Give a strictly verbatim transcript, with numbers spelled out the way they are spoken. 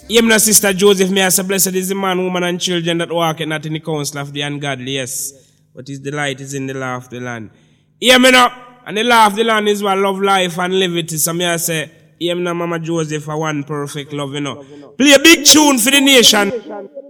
Him and Sister Joseph, may I say, blessed is the man, woman, and children that walk not in the counsel of the ungodly, yes. But his delight is in the law of the land. Hear me now. And the law of the land is what love life and live it. So may I say, hear me now, Mama Joseph, for one perfect love, you know. Play a big tune for the nation.